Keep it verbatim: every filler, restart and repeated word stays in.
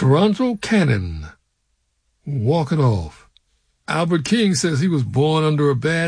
Toronto Cannon, walking off. Albert King says he was born under a bad